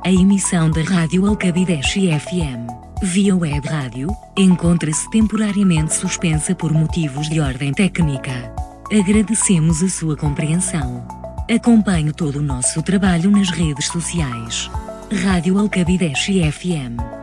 A emissão da Rádio Alcabideche FM, via web rádio, encontra-se temporariamente suspensa por motivos de ordem técnica. Agradecemos a sua compreensão. Acompanhe todo o nosso trabalho nas redes sociais. Rádio Alcabideche FM.